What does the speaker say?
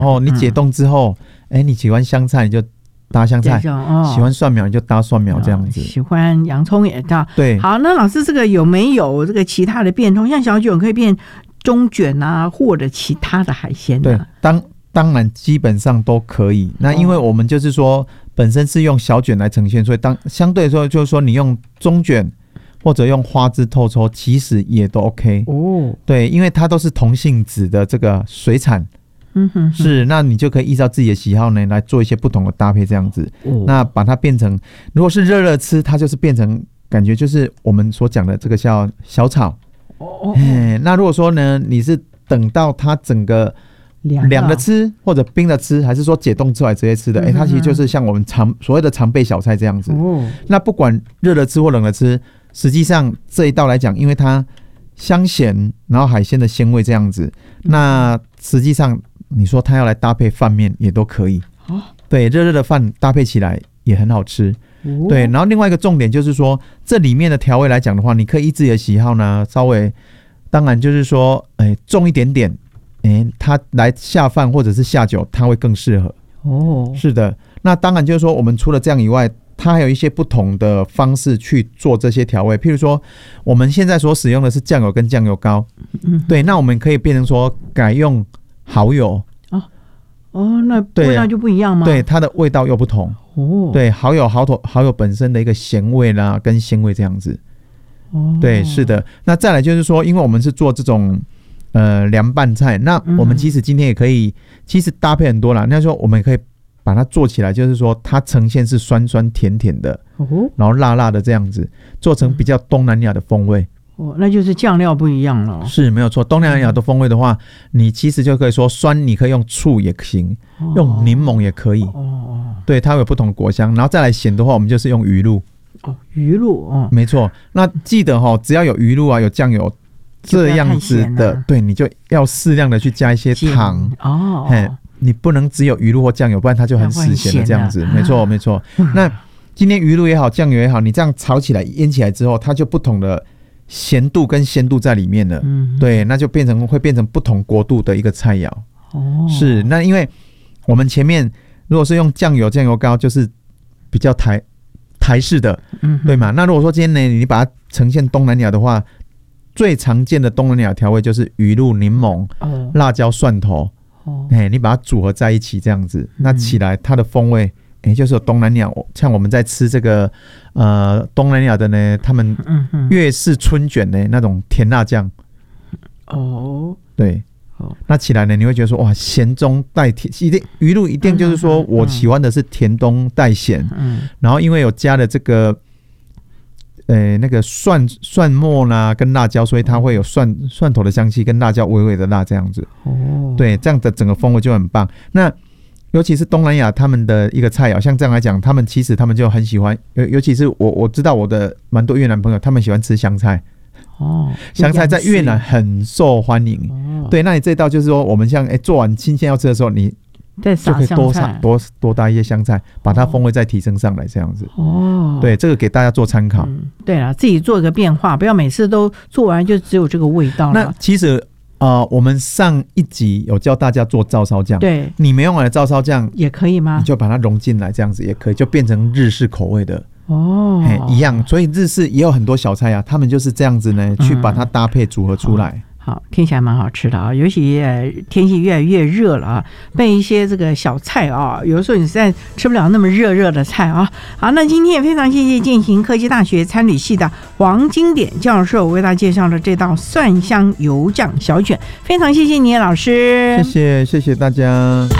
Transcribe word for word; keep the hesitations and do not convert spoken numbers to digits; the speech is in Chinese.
哦，你解冻之后，哎、嗯，你喜欢香菜你就搭香菜，哦、喜欢蒜苗你就搭蒜苗这样子，哦、 喜欢洋葱也搭。 对， 好，那老师这个有没有这个其他的变通？像小卷可以变中卷啊，或者其他的海鲜、啊？ 对，当当然基本上都可以。那因为我们就是说、哦、本身是用小卷来呈现，所以当相对说就是说你用中卷或者用花枝透抽，其实也都 OK 哦。对，因为它都是同性质的这个水产。嗯哼哼，是，那你就可以依照自己的喜好呢来做一些不同的搭配，这样子。哦、那把它变成，如果是热热吃，它就是变成感觉就是我们所讲的这个叫小炒。哦哦。那如果说呢，你是等到它整个凉的吃，或者冰的吃，还是说解冻出来直接吃的？哎、欸，它其实就是像我们常所谓的常备小菜这样子。哦。那不管热的吃或冷的吃，实际上这一道来讲，因为它香咸，然后海鲜的鲜味这样子，那实际上。你说他要来搭配饭面也都可以、哦、对，热热的饭搭配起来也很好吃、哦、对。然后另外一个重点就是说这里面的调味来讲的话，你可以依自己的喜好呢稍微当然就是说、欸、重一点点、欸、它来下饭或者是下酒它会更适合哦。是的，那当然就是说我们除了这样以外，它还有一些不同的方式去做这些调味，譬如说我们现在所使用的是酱油跟酱油膏、嗯、对，那我们可以变成说改用蚝油哦哦，那味道就不一样吗？ 对，它的味道又不同哦。对，蚝油蚝头蚝油本身的一个咸味啦，跟鲜味这样子。哦，对，是的。那再来就是说，因为我们是做这种呃凉拌菜，那我们其实今天也可以，嗯、其实搭配很多啦。那说我们也可以把它做起来，就是说它呈现是酸酸甜甜的，哦，然后辣辣的这样子，做成比较东南亚的风味。 哦，那就是酱料不一样了。 是，没有错。东南亚的风味的话，你其实就可以说酸，你可以用醋也行，哦、用柠檬也可以。哦，对，它有不同的果香。然后再来咸的话，我们就是用鱼露。 哦，鱼露哦， 没错。那记得哈，只要有鱼露啊，有酱油这样子的，啊、对，你就要适量的去加一些糖哦。嘿，你不能只有鱼露或酱油，不然它就很死咸的这样子。没错，没错。那今天鱼露也好，酱油也好，你这样炒起来、腌起来之后，它就不同的。咸度跟鲜度在里面了、嗯、对，那就变成会变成不同国度的一个菜肴哦。是，那因为我们前面如果是用酱油酱油膏就是比较台台式的、嗯、对嘛。那如果说今天呢你把它呈现东南亚的话，最常见的东南亚调味就是鱼露柠檬、哦、辣椒蒜头、哦欸、你把它组合在一起这样子、嗯、那起来它的风味欸、就是有东南亚，像我们在吃这个呃东南亚的呢，他们粤式春卷呢那种甜辣酱哦，对哦，那起来呢你会觉得说哇咸中带甜，一定鱼露一定就是说我喜欢的是甜中带咸，嗯，然后因为有加了这个呃那个蒜蒜末啦跟辣椒，所以它会有蒜蒜头的香气跟辣椒微微的辣这样子哦，对，这样的整个风味就很棒。那尤其是东南亚他们的一个菜肴，像这样来讲，他们其实他们就很喜欢，尤尤其是我我知道我的蛮多越南朋友，他们喜欢吃香菜哦，香菜在越南很受欢迎哦。对，那你这道就是说，我们像哎、欸、做完新鲜要吃的时候，你就可以多撒多多搭一些香菜，把它风味再提升上来，这样子哦。对，这个给大家做参考。嗯、 对啦，自己做一个变化，不要每次都做完就只有这个味道了。 那其实。呃，我们上一集有教大家做照烧酱， 对， 你没用完的照烧酱也可以吗？ 你就把它融进来，这样子也可以，就变成日式口味的哦，一样。所以日式也有很多小菜啊，他们就是这样子呢，去把它搭配组合出来。嗯好，听起来蛮好吃的啊，尤其天气越来越热了啊，备一些这个小菜啊，有的时候你实在吃不了那么热热的菜啊。好，那今天也非常谢谢建行科技大学餐旅系的黄金典教授为大家介绍了这道蒜香油酱小卷，非常谢谢你老师， 谢谢谢谢大家。